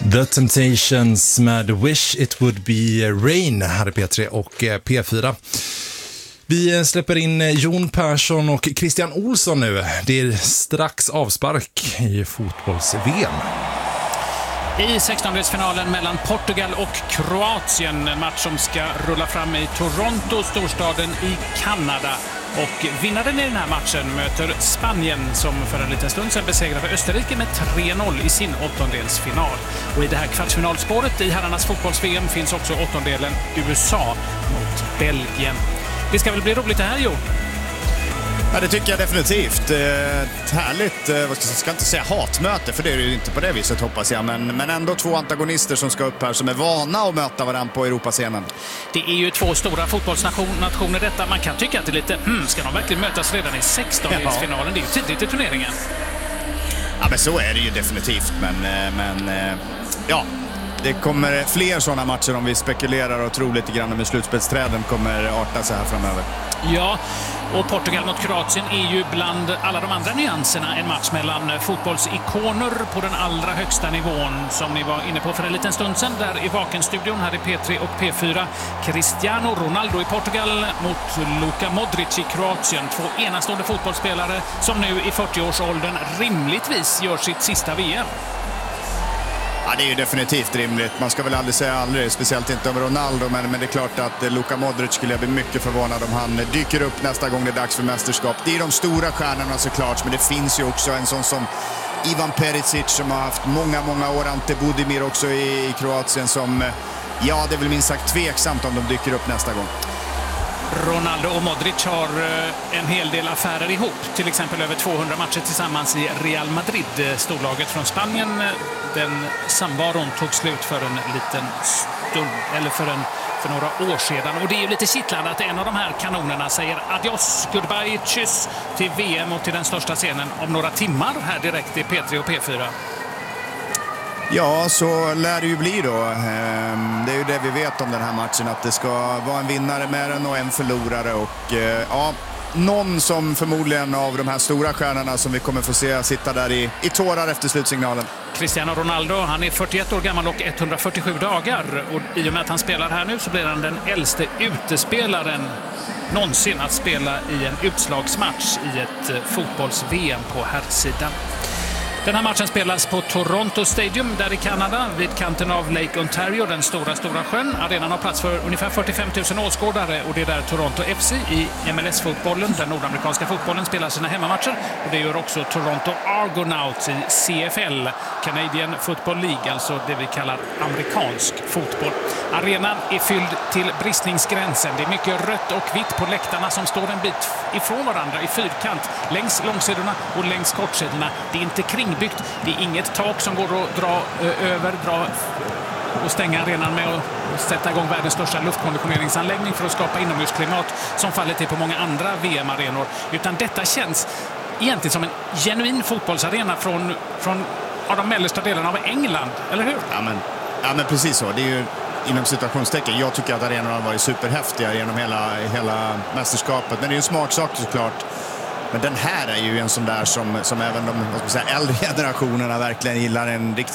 The Temptations med Wish It Would Be Rain här i P3 och P4. Vi släpper in Jon Persson och Christian Olsson nu. Det är strax avspark i fotbolls-VM. I 16-delsfinalen mellan Portugal och Kroatien, en match som ska rulla fram i Toronto, storstaden i Kanada. Och vinnaren i den här matchen möter Spanien som för en liten stund sedan besegrade Österrike med 3-0 i sin åttondelsfinal. Och i det här kvartsfinalspåret i herrarnas fotbolls-VM finns också åttondelen USA mot Belgien. Det ska väl bli roligt det här, Jo? Ja, det tycker jag definitivt. Ett härligt, jag ska inte säga hatmöte, för det är ju inte på det viset hoppas jag, men ändå två antagonister som ska upp här som är vana att möta varandra på Europascenen. Det är ju två stora fotbollsnationer detta. Man kan tycka att det är lite, ska de verkligen mötas redan i 16-delsfinalen? Det är ju tidigt i turneringen. Ja, men så är det ju definitivt, men ja. Det kommer fler sådana matcher om vi spekulerar och tror lite grann om hur slutspelsträden kommer arta sig här framöver. Ja, och Portugal mot Kroatien är ju bland alla de andra nyanserna en match mellan fotbollsikoner på den allra högsta nivån som ni var inne på för en liten stund sedan där i Vakenstudion här i P3 och P4. Cristiano Ronaldo i Portugal mot Luka Modric i Kroatien. Två enastående fotbollsspelare som nu i 40-årsåldern rimligtvis gör sitt sista VM. Ja, det är ju definitivt rimligt. Man ska väl aldrig säga aldrig, speciellt inte om Ronaldo, men det är klart att Luka Modric skulle jag bli mycket förvånad om han dyker upp nästa gång det är dags för mästerskap. Det är de stora stjärnorna såklart, men det finns ju också en sån som Ivan Perisic som har haft många år, Ante Budimir också i Kroatien som, ja, det är väl minst sagt tveksamt om de dyker upp nästa gång. Ronaldo och Modric har en hel del affärer ihop. Till exempel över 200 matcher tillsammans i Real Madrid. Storlaget från Spanien. Den samvaron tog slut för en liten stund, eller för några år sedan. Och det är ju lite kittlande att en av de här kanonerna säger adios, goodbye, tschüss till VM och till den största scenen om några timmar här direkt i P3 och P4. Ja, så lär det ju bli då. Det är ju det vi vet om den här matchen, att det ska vara en vinnare med den och en förlorare. Och ja, någon som förmodligen av de här stora stjärnorna som vi kommer få se sitta där i tårar efter slutsignalen. Cristiano Ronaldo, han är 41 år gammal och 147 dagar. Och i och med att han spelar här nu så blir han den äldste utespelaren någonsin att spela i en utslagsmatch i ett fotbolls-VM på herrsidan. Den här matchen spelas på Toronto Stadium där i Kanada vid kanten av Lake Ontario, den stora sjön. Arenan har plats för ungefär 45 000 åskådare och det är där Toronto FC i MLS-fotbollen, den nordamerikanska fotbollen, spelar sina hemmamatcher. Och det gör också Toronto Argonauts i CFL, Canadian Football League, alltså det vi kallar amerikansk fotboll. Arenan är fylld till bristningsgränsen. Det är mycket rött och vitt på läktarna som står en bit ifrån varandra i fyrkant längs långsidorna och längs kortsidorna. Det är inte kringbyggt. Det är inget tak som går att dra och stänga arenan med och sätta igång världens största luftkonditioneringsanläggning för att skapa inomhusklimat som fallet är på många andra VM-arenor. Utan detta känns egentligen som en genuin fotbollsarena från de mellersta delarna av England, eller hur? Ja, men precis så. Det är ju inom situationstecken. Jag tycker att arenorna har varit superhäftiga genom hela mästerskapet. Men det är ju en smart sak såklart. Men den här är ju en sån där som även de äldre generationerna verkligen gillar, en riktigt